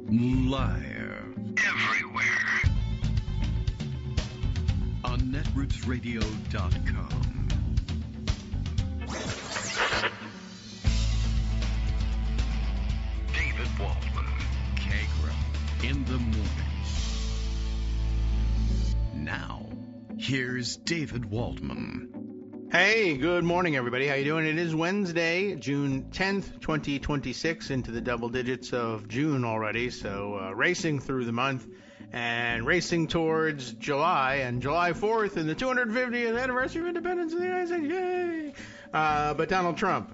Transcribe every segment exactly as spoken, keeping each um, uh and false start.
Live. Everywhere. On netroots radio dot com. David Waldman. Kagram. In the morning. Now, here's David Waldman. Hey, good morning, everybody. How you doing? It is Wednesday, June tenth, twenty twenty-six, into the double digits of June already. So uh, racing through the month and racing towards July and July fourth and the two hundred fiftieth anniversary of independence of the United States. Yay! Uh, but Donald Trump.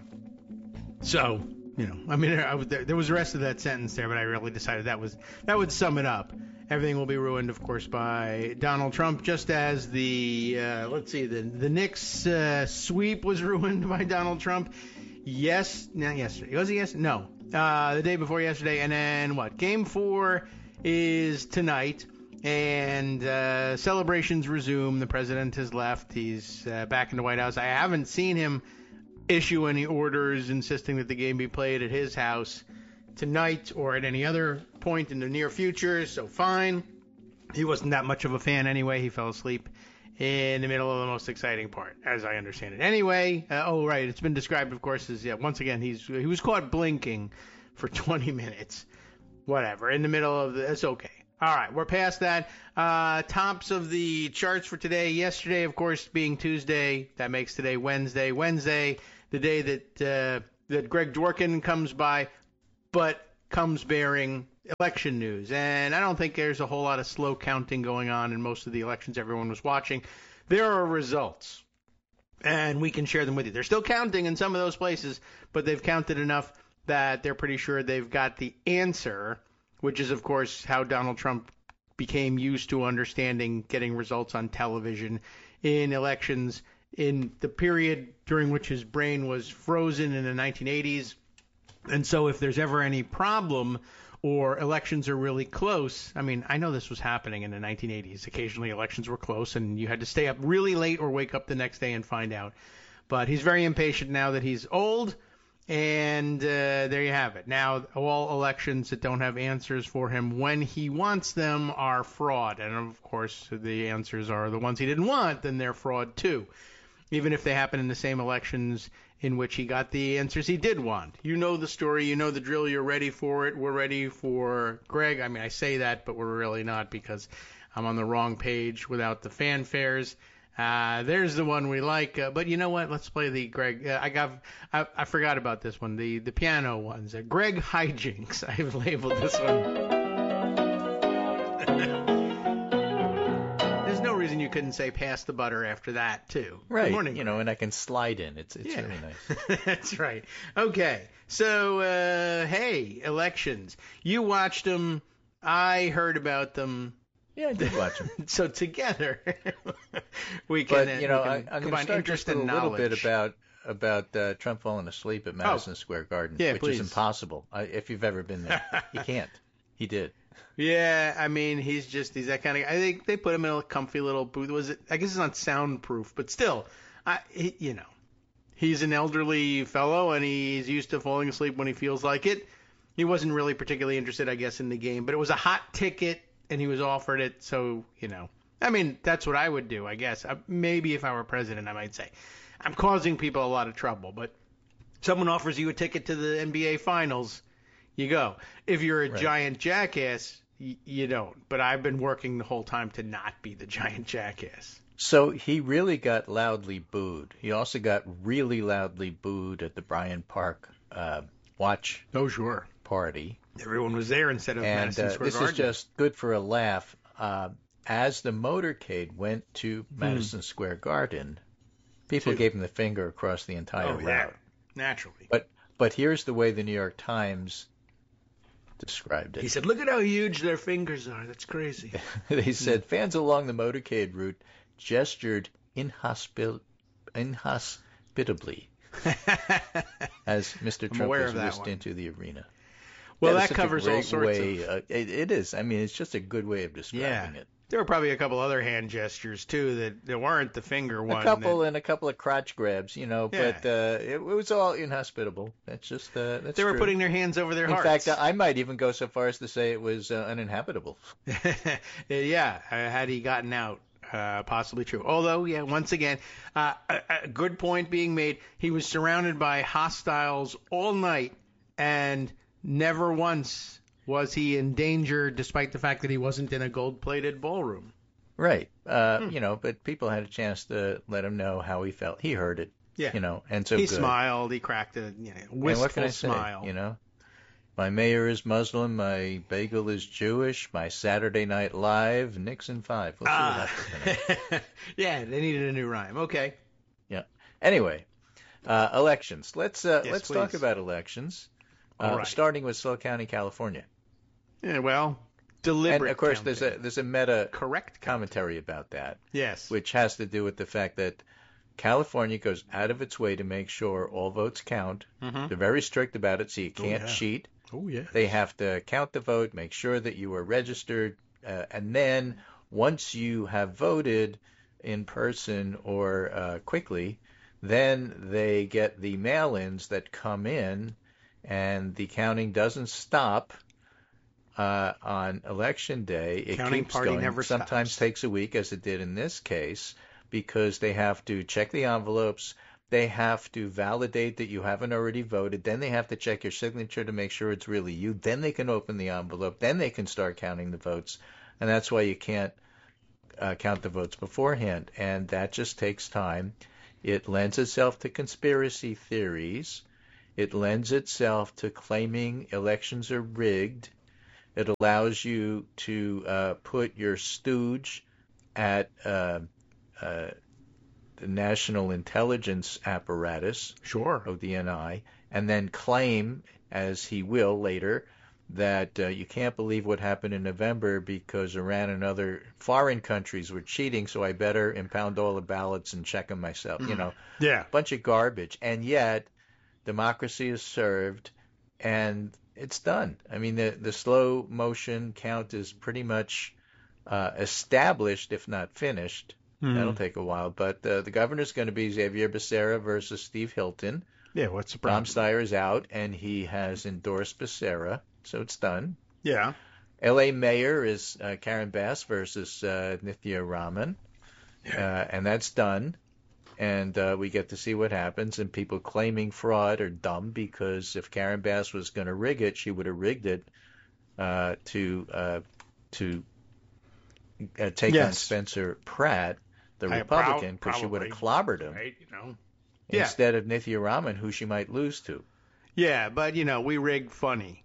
So, you know, I mean, I was, there, there was the rest of that sentence there, but I really decided that was that would sum it up. Everything will be ruined, of course, by Donald Trump, just as the, uh, let's see, the, the Knicks uh, sweep was ruined by Donald Trump. Yes, not yesterday. Was it yesterday? No. Uh, the day before yesterday. And then what? Game four is tonight, and uh, celebrations resume. The president has left. He's uh, back in the White House. I haven't seen him issue any orders insisting that the game be played at his house tonight or at any other point in the near future, so fine. He wasn't that much of a fan anyway. He fell asleep in the middle of the most exciting part, as I understand it. Anyway, uh, oh, right, it's been described, of course, as, yeah, once again, he's he was caught blinking for twenty minutes. Whatever, in the middle of the, it's okay. All right, we're past that. Uh, tops of the charts for today. Yesterday, of course, being Tuesday, that makes today Wednesday. Wednesday, the day that uh, that Greg Dworkin comes by, but comes bearing election news. And I don't think there's a whole lot of slow counting going on in most of the elections everyone was watching. There are results, and we can share them with you. They're still counting in some of those places, but they've counted enough that they're pretty sure they've got the answer, which is, of course, how Donald Trump became used to understanding getting results on television in elections in the period during which his brain was frozen in the nineteen eighties. And so if there's ever any problem or elections are really close, I mean, I know this was happening in the nineteen eighties. Occasionally elections were close and you had to stay up really late or wake up the next day and find out. But he's very impatient now that he's old, and uh, there you have it. Now, all elections that don't have answers for him when he wants them are fraud. And, of course, the answers are the ones he didn't want, then they're fraud too, even if they happen in the same elections in which he got the answers he did want. You know the story. You know the drill. You're ready for it. We're ready for Greg. I mean, I say that, but we're really not because I'm on the wrong page without the fanfares. Uh, there's the one we like. Uh, but you know what? Let's play the Greg. Uh, I got. I, I forgot about this one. The the piano ones. Uh, Greg Hijinks. I've labeled this one. Reason you couldn't say pass the butter after that too. Right. Good morning, you know, and I can slide in. It's it's yeah. really nice. That's right. Okay. So uh, hey, elections. You watched them. I heard about them. Yeah, I did watch them. So together we can. But you know, can I, I'm going to start just with a little knowledge. bit about about uh, Trump falling asleep at Madison oh. Square Garden, yeah, which please. is impossible. I, if you've ever been there, you can't. He did. Yeah, I mean, he's just, he's that kind of, I think they put him in a comfy little booth. Was it, I guess it's not soundproof, but still, I, he, you know, he's an elderly fellow and he's used to falling asleep when he feels like it. He wasn't really particularly interested, I guess, in the game, but it was a hot ticket and he was offered it. So, you know, I mean, that's what I would do, I guess. Maybe if I were president, I might say, I'm causing people a lot of trouble, but someone offers you a ticket to the N B A finals, you go. If you're a right. giant jackass, y- you don't. But I've been working the whole time to not be the giant jackass. So he really got loudly booed. He also got really loudly booed at the Bryant Park uh, watch oh, sure. party. Everyone was there instead of and, Madison uh, Square this Garden. is just good for a laugh. Uh, as the motorcade went to Madison hmm. Square Garden, people Two. gave him the finger across the entire oh, route. Yeah. Naturally. But but here's the way the New York Times described it. He said, look at how huge their fingers are. That's crazy. They said fans along the motorcade route gestured inhospi- inhospitably as Mister Trump was whisked one. into the arena. Well, that, that covers all sorts way, of... Uh, it, it is. I mean, it's just a good way of describing yeah. it. There were probably a couple other hand gestures too that, that weren't the finger one. A couple that, and a couple of crotch grabs, you know, Yeah. but uh, it, it was all inhospitable. That's just uh, that's they were true. putting their hands over their In hearts. fact, I might even go so far as to say it was uh, uninhabitable. Yeah, uh, had he gotten out, uh, possibly true. Although, yeah, once again, uh, a, a good point being made. He was surrounded by hostiles all night, and never once was he in danger, despite the fact that he wasn't in a gold-plated ballroom. Right. Uh, Hmm. You know, but people had a chance to let him know how he felt. He heard it. Yeah. You know, and so he good. smiled. He cracked a you know, And wistful what can I say? smile. You know, my mayor is Muslim, my bagel is Jewish, my Saturday Night Live, Nixon five. We'll see what Ah. happens tonight. Yeah, they needed a new rhyme. Okay. Yeah. Anyway, uh, elections. Let's uh, Yes, let's please. talk about elections. Uh, All right. Starting with SoCal County, California. Yeah, well, deliberate. And of course, there's a counting. there's a meta correct count. commentary about that, Yes. which has to do with the fact that California goes out of its way to make sure all votes count. Mhm. They're very strict about it, so you Oh, can't yeah. cheat. Oh yeah. They have to count the vote, make sure that you are registered, uh, and then once you have voted in person or uh, quickly, then they get the mail-ins that come in, and the counting doesn't stop uh, on election day. It Counting keeps party going. never Sometimes stops. takes a week, as it did in this case, because they have to check the envelopes. They have to validate that you haven't already voted. Then they have to check your signature to make sure it's really you. Then they can open the envelope. Then they can start counting the votes. And that's why you can't uh, count the votes beforehand. And that just takes time. It lends itself to conspiracy theories. It lends itself to claiming elections are rigged. It allows you to uh, put your stooge at uh, uh, the National Intelligence Apparatus, Sure. O D N I, and then claim, as he will later, that uh, you can't believe what happened in November because Iran and other foreign countries were cheating, so I better impound all the ballots and check them myself. You know, Yeah. bunch of garbage. And yet, democracy is served, and it's done. I mean, the, the slow motion count is pretty much uh, established, if not finished. Mhm. That'll take a while. But uh, the governor's going to be Xavier Becerra versus Steve Hilton. Yeah. What's the Tom problem? Steyer is out, and he has endorsed Becerra, so it's done. Yeah. L A mayor is uh, Karen Bass versus uh, Nithya Raman, uh, and that's done. And uh, we get to see what happens. And people claiming fraud are dumb because if Karen Bass was going to rig it, she would have rigged it uh, to uh, to uh, take on Yes. Spencer Pratt, the I- Republican, prob- because she would have probably, clobbered him Right. You know. Yeah. instead of Nithya Raman, who she might lose to. Yeah, but you know, we rigged funny.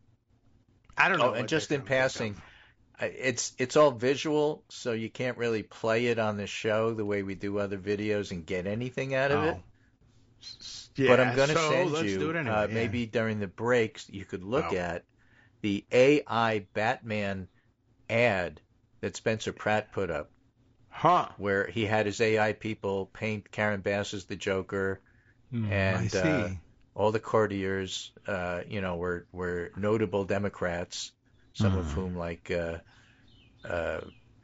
I don't know. Oh, and what just they in come- they passing, come- I- it's it's all visual, so you can't really play it on the show the way we do other videos and get anything out of it. Oh. S- Yeah, But I'm going to so send let's you, do it anyway. uh, yeah. maybe during the breaks, you could look Oh. at the A I Batman ad that Spencer Pratt put up, Huh. where he had his A I people paint Karen Bass as the Joker, Hmm, and I see. uh, all the courtiers, uh, you know, were were notable Democrats, some of Hmm. whom, like uh, uh,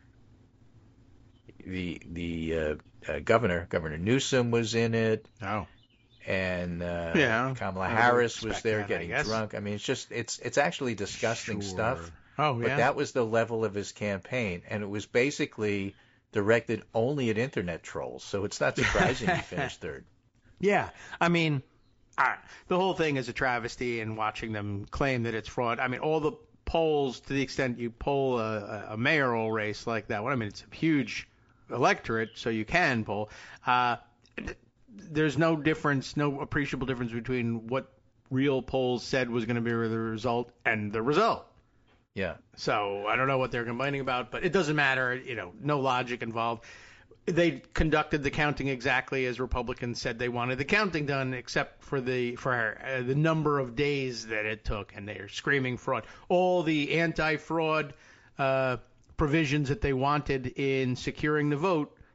the the uh, uh, governor, Governor Newsom, was in it. Oh. And uh, Yeah, Kamala I would Harris was expect there that, I getting guess. drunk. I mean, it's just it's it's actually disgusting Sure. stuff. Oh, But yeah. that was the level of his campaign, and it was basically directed only at internet trolls. So it's not surprising he finished third. Yeah, I mean, uh, the whole thing is a travesty, and watching them claim that it's fraud. I mean, all the polls, to the extent you poll a, a mayoral race like that one, I mean, it's a huge electorate, so you can poll. Uh, there's no difference, no appreciable difference between what real polls said was going to be the result and the result. Yeah. So I don't know what they're complaining about, but it doesn't matter. You know, no logic involved. They conducted the counting exactly as Republicans said they wanted the counting done, except for the for uh, the number of days that it took, and they're screaming fraud. All the anti-fraud uh, provisions that they wanted in securing the vote,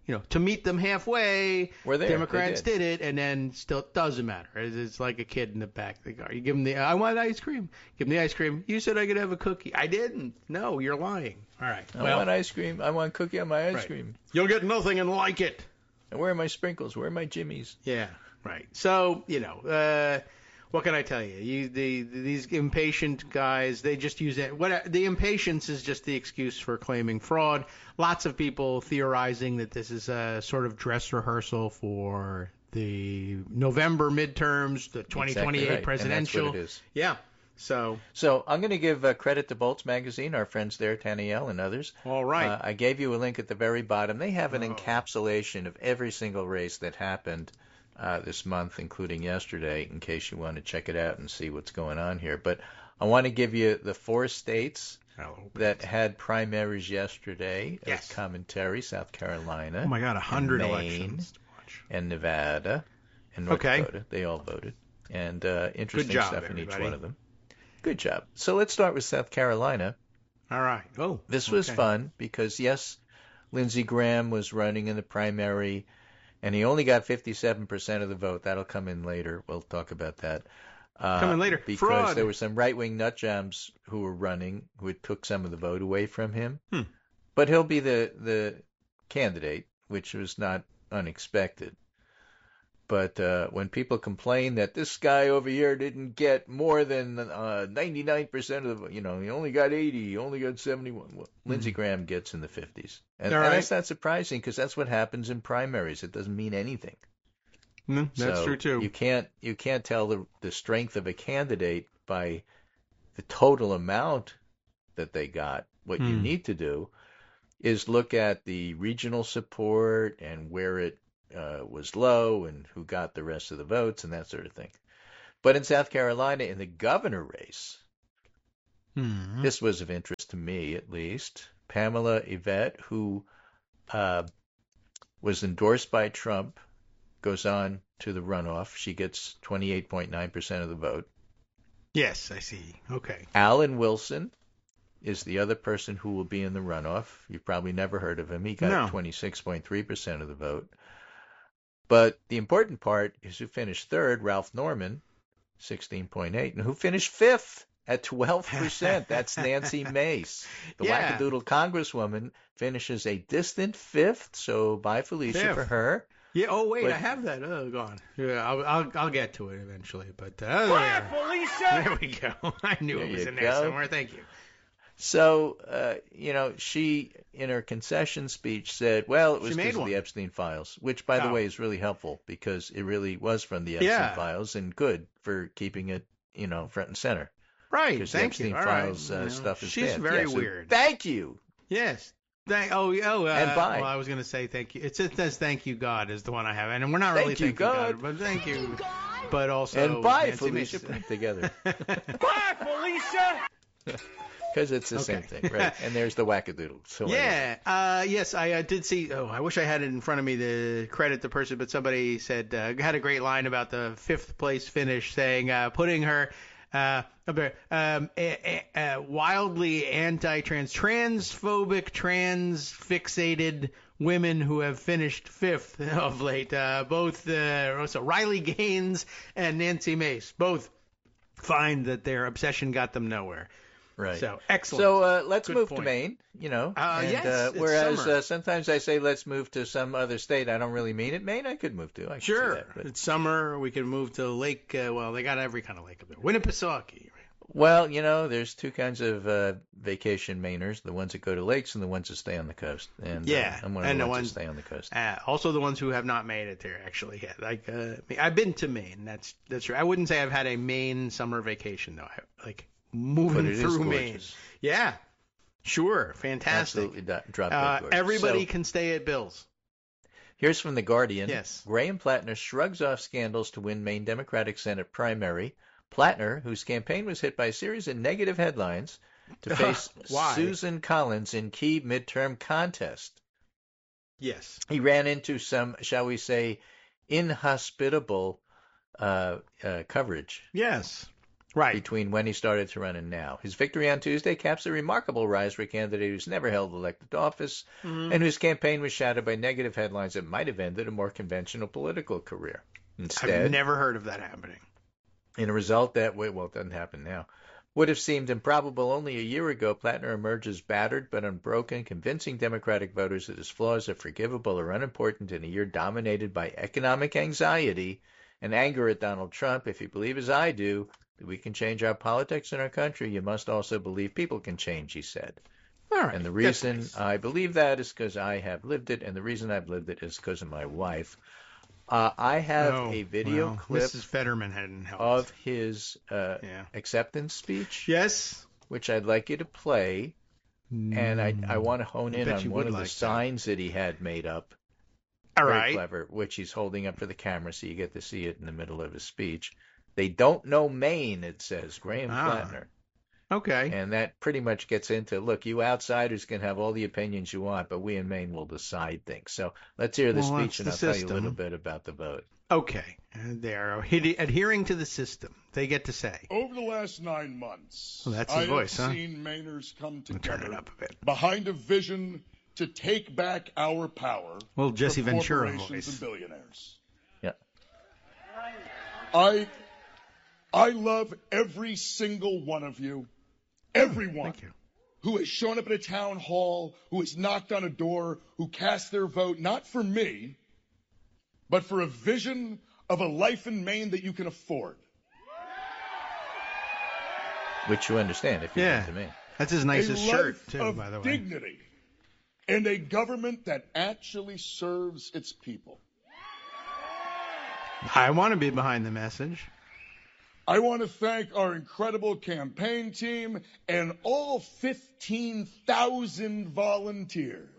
you know, to meet them halfway. We're there. Democrats They did. did it, and then still doesn't matter. It's, it's like a kid in the back of the car. You give them the, I want ice cream. Give them the ice cream. You said I could have a cookie. I didn't. No, you're lying. All right. I well, want ice cream. I want cookie on my ice right. cream. You'll get nothing and like it. And where are my sprinkles? Where are my jimmies? Yeah, right. So, you know, uh, what can I tell you? You the, these impatient guys, they just use it. What the impatience is just the excuse for claiming fraud. Lots of people theorizing that this is a sort of dress rehearsal for the November midterms, the twenty twenty-eight exactly right. presidential. And that's what it is. Yeah. So, so I'm going to give uh, credit to Bolts Magazine, our friends there, Tanielle and others. All right. Uh, I gave you a link at the very bottom. They have an oh. encapsulation of every single race that happened uh, this month, including yesterday, in case you want to check it out and see what's going on here. But I want to give you the four states that had primaries yesterday yes. as commentary: South Carolina. Oh my God, a hundred Maine, elections to watch. And Nevada and North okay. Dakota. They all voted. And uh, interesting job, stuff everybody. in each one of them. Good job. So let's start with South Carolina. All right. Oh, this was okay. fun because, yes, Lindsey Graham was running in the primary, and he only got fifty-seven percent of the vote. That'll come in later. We'll talk about that. Uh, come in later. Because Fraud. there were some right-wing nutjobs who were running who took some of the vote away from him. Hmm. But he'll be the, the candidate, which was not unexpected. But uh, when people complain that this guy over here didn't get more than uh, ninety-nine percent of the, you know, he only got eighty, he only got seventy-one. Well, mm-hmm. Lindsey Graham gets in the fifties. And, right. and that's not surprising because that's what happens in primaries. It doesn't mean anything. Mm, that's so true, too. You can't, you can't tell the, the strength of a candidate by the total amount that they got. What mm. you need to do is look at the regional support and where it Uh, was low and who got the rest of the votes and that sort of thing. But in South Carolina, in the governor race, mm-hmm. this was of interest to me at least. Pamela Yvette, who uh, was endorsed by Trump, goes on to the runoff. She gets twenty-eight point nine percent of the vote. Yes, I see. Okay. Alan Wilson is the other person who will be in the runoff. You've probably never heard of him. He got no. twenty-six point three percent of the vote. But the important part is who finished third, Ralph Norman, sixteen point eight, and who finished fifth at twelve percent. That's Nancy Mace. The yeah. wackadoodle congresswoman finishes a distant fifth, so bye Felicia fifth. for her. Yeah. Oh wait, but, I have that. Oh, gone. Yeah, I'll I'll, I'll get to it eventually. But uh, bye Felicia. There we go. I knew there it was in go. there somewhere. Thank you. So, uh, you know, she, in her concession speech, said, well, it was because of the Epstein files, which, by the oh. way, is really helpful because it really was from the Epstein yeah. files and good for keeping it, you know, front and center. Right. Because thank the Epstein you. All files right. uh, you know, stuff is she's bad. very yeah, so weird. Thank you. Yes. Thank, oh, oh, uh, and bye. Well, I was going to say thank you. It says thank you, God, is the one I have. And we're not really thank you, God. God, but thank you. But also. And bye, Nancy Felicia. Mace. Put it together. Bye, Felicia. Because it's the okay. same thing, right? And there's the wackadoodle. So yeah, uh, yes, I uh, did see. Oh, I wish I had it in front of me to credit the person, but somebody said uh, had a great line about the fifth place finish, saying uh, putting her uh, um, a, a, a wildly anti-trans, transphobic, trans-fixated women who have finished fifth of late. Uh, both uh, so Riley Gaines and Nancy Mace both find that their obsession got them nowhere. Right. So excellent. So uh, let's Good move point. to Maine. You know. Uh, and, yes, uh, it's whereas summer. uh, sometimes I say let's move to some other state. I don't really mean it. Maine, I could move to. I could Sure. see that, but... It's summer. We can move to Lake. Uh, well, they got every kind of lake up there. Winnipesaukee. Well, you know, there's two kinds of uh, vacation Mainers: the ones that go to lakes and the ones that stay on the coast. And Yeah, uh, I'm one of and the the ones ones- that stay on the coast. Uh, also, the ones who have not made it there actually. Yeah, like uh, I've been to Maine. That's that's true. I wouldn't say I've had a Maine summer vacation though. I, like moving But it is through gorgeous. Maine. Yeah. Sure. Fantastic. Absolutely do- drop dead Uh, gorgeous. everybody So, can stay at Bill's. here's from The Guardian. Yes. Graham Plattner shrugs off scandals to win Maine Democratic Senate primary. Plattner, whose campaign was hit by a series of negative headlines, to face Why? Susan Collins in key midterm contest. Yes. He ran into some, shall we say, inhospitable uh, uh, coverage. Yes. Right. between when he started to run and now. His victory on Tuesday caps a remarkable rise for a candidate who's never held elected office Mhm. and whose campaign was shadowed by negative headlines that might have ended a more conventional political career. Instead, I've never heard of that happening. in a result that, well, it doesn't happen now, would have seemed improbable only a year ago, Plattner emerges battered but unbroken, convincing Democratic voters that his flaws are forgivable or unimportant in a year dominated by economic anxiety and anger at Donald Trump. If you believe as I do that we can change our politics in our country, you must also believe people can change, he said. All right. And the That's reason nice. I believe that is because I have lived it, and the reason I've lived it is because of my wife. Uh, I have Oh, a video well, clip Missus Fetterman hadn't helped. of his uh, yeah. acceptance speech, Yes. which I'd like you to play. And I, I want to hone I in bet on you one would of the like that. signs that he had made up. All Very right. clever, which he's holding up for the camera so you get to see it in the middle of his speech. They don't know Maine, it says, Graham Ah. Plattner. Okay. And that pretty much gets into, look, you outsiders can have all the opinions you want, but we in Maine will decide things. So let's hear the Well, speech, and I'll that's the tell you a system. little bit about the vote. Okay. And they are adhe- adhering to the system. They get to say. Over the last nine months, Well, that's his I voice, have huh? seen Mainers come I'll turn together it up a bit. behind a vision to take back our power Well, Jesse from Ventura corporations voice. and billionaires. Yeah. I, I love every single one of you, everyone Thank you. who has shown up at a town hall, who has knocked on a door, who cast their vote, not for me, but for a vision of a life in Maine that you can afford. Which you understand if you Yeah. come to me. That's his A nicest life shirt, too, of by the way. dignity and a government that actually serves its people. I want to be behind the message. I want to thank our incredible campaign team and all fifteen thousand volunteers.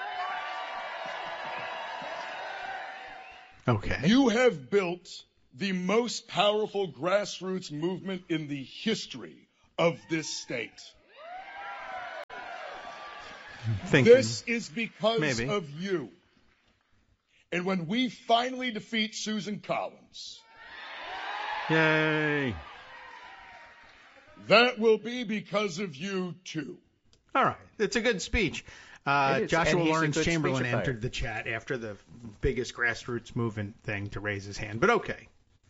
Okay. You have built the most powerful grassroots movement in the history of this state. Thinking. This is because Maybe. of you. And when we finally defeat Susan Collins, Yay. that will be because of you too. All right. It's a good speech. Uh, It is, Joshua and he's a Lawrence good Chamberlain speechifier. entered the chat after the biggest grassroots movement thing to raise his hand. But okay.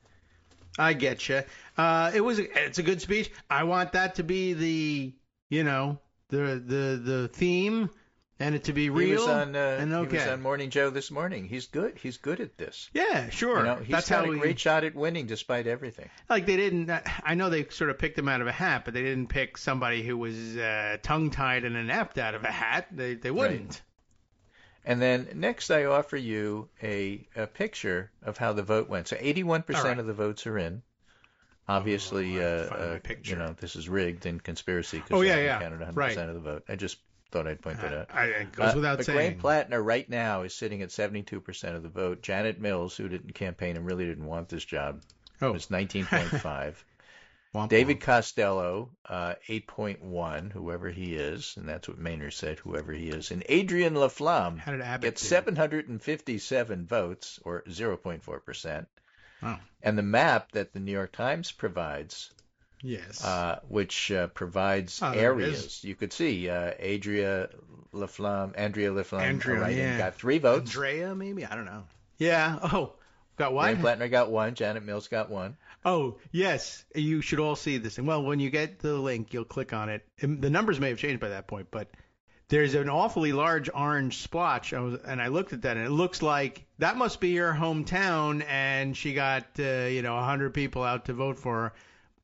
I get you. Uh, it was. A, it's a good speech. I want that to be the, you know, the the the theme, and it to be real. He was on, uh, and okay. he was on Morning Joe this morning. He's good. He's good at this. Yeah, sure. You know, he's That's got how a we, great shot at winning despite everything. Like they didn't. I know they sort of picked him out of a hat, but they didn't pick somebody who was uh, tongue-tied and inept out of a hat. They they wouldn't. And then next I offer you a, a picture of how the vote went. So eighty-one percent All right. of the votes are in. Obviously, Oh, I have to uh, find my uh, picture. you know, this is rigged in conspiracy because Oh, yeah, they yeah. haven't counted one hundred percent Right. of the vote. I just thought I'd point that Uh, out. I, it goes Uh, without but saying. Graham Plattner right now is sitting at seventy-two percent of the vote. Janet Mills, who didn't campaign and really didn't want this job, oh, was nineteen point five. womp David womp. Costello, uh, eight point one, whoever he is, and that's what Maynard said, whoever he is. And Adrian Laflamme How did Abbott gets do? seven hundred fifty-seven votes, or zero point four percent. Oh. And the map that the New York Times provides, Yes. uh, which uh, provides Oh, there it areas, is. you could see uh, Adria Laflamme, Andrea Laflamme, Andrea, right in, yeah. got three votes. Andrea, maybe? I don't know. Yeah. Oh, got Graham what? Plattner got one. Janet Mills got one. Oh, yes. You should all see this. And well, when you get the link, you'll click on it. And the numbers may have changed by that point, but there's an awfully large orange splotch. I was, and I looked at that, and it looks like that must be her hometown, and she got, uh, you know, one hundred people out to vote for her.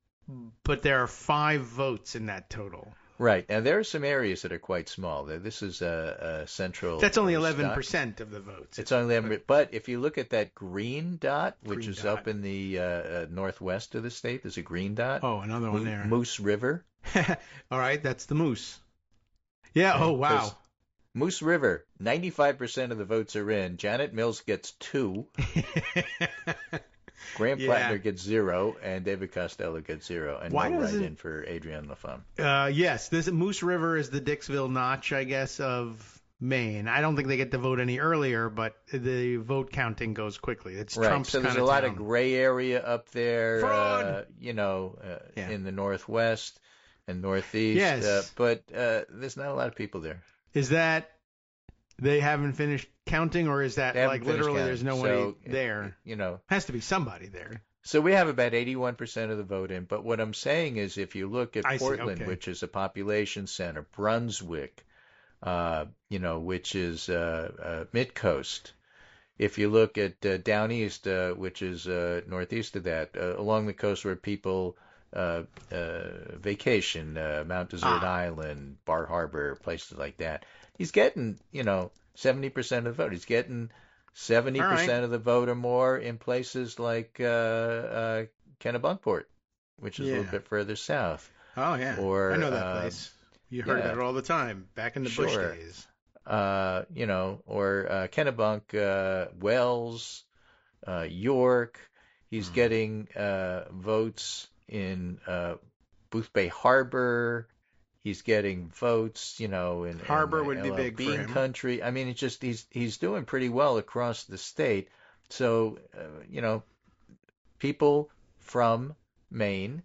But there are five votes in that total. Right. And there are some areas that are quite small. This is a, a central. That's only uh, eleven stock. percent of the votes. It's only eleven. But if you look at that green dot, which Green is dot. up in the uh, uh, northwest of the state, there's a green dot. Oh, another one Mo- there. Moose River. All right, that's the moose. Yeah. Oh, wow. There's Moose River, ninety-five percent of the votes are in. Janet Mills gets two. Graham Yeah. Plattner gets zero, and David Costello gets zero, and Why no doesn't- write-in for Adrienne Laflamme. Uh, yes, this Moose River is the Dixville Notch, I guess, of Maine. I don't think they get to vote any earlier, but the vote counting goes quickly. It's right. Trump's So there's kind a lot town. of gray area up there, Fraud! uh, you know, uh, Yeah. in the northwest and northeast. Yes. Uh, but uh, there's not a lot of people there. Is that they haven't finished counting, or is that They haven't like finished literally there's counting. nobody So, there? You know, Has to be somebody there. so we have about eighty-one percent of the vote in. But what I'm saying is, if you look at I see, Portland, okay. which is a population center, Brunswick, uh, you know, which is uh, uh, mid-coast. If you look at uh, down east, uh, which is uh, northeast of that, uh, along the coast where people uh, uh, vacation, uh, Mount Desert Ah. Island, Bar Harbor, places like that, he's getting, you know, seventy percent of the vote. He's getting seventy percent All right. of the vote or more in places like uh, uh, Kennebunkport, which is a Yeah. little bit further south. Oh yeah, Or, I know that uh, place. You heard yeah. about it all the time back in the Bush Sure. days. Uh, you know, or uh, Kennebunk, uh, Wells, uh, York. He's Hmm. getting uh, votes in uh, Boothbay Harbor. He's getting votes, you know, in, Harbor in the would be L L big for Bean him. country. I mean, it's just he's he's doing pretty well across the state. So, uh, you know, people from Maine.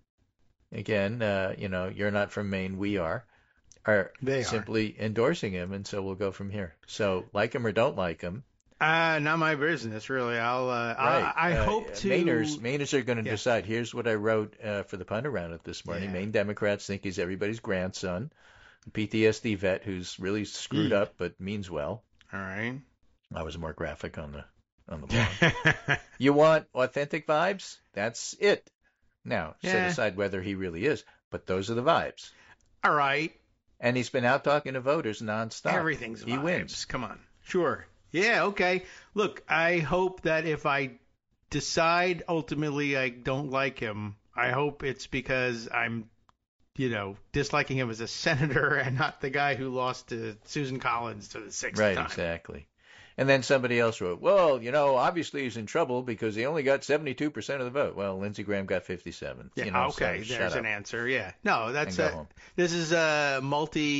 Again, uh, you know, you're not from Maine, we are, are They are. simply endorsing him, and so we'll go from here. So, like him or don't like him, Uh, not my business, really. I'll. Uh, right? I, I uh, hope to. Mainers, Mainers are going to Yeah. decide. Here's what I wrote uh, for the punt around it this morning. Yeah. Maine Democrats think he's everybody's grandson, a P T S D vet who's really screwed Mm. up but means well. All right. I was more graphic on the on the blog. You want authentic vibes? That's it. Now, set Yeah. aside whether he really is, but those are the vibes. All right. And he's been out talking to voters nonstop. Everything's He vibes. wins. Come on. Sure. Yeah. Okay. Look, I hope that if I decide ultimately I don't like him, I hope it's because I'm, you know, disliking him as a senator and not the guy who lost to Susan Collins for the sixth Right, time. exactly. And then somebody else wrote, well, you know, obviously he's in trouble because he only got seventy-two percent of the vote. Well, Lindsey Graham got fifty-seven. Yeah. You know, okay. so shut There's up an answer. Yeah. No, that's and go a, home. this is a multi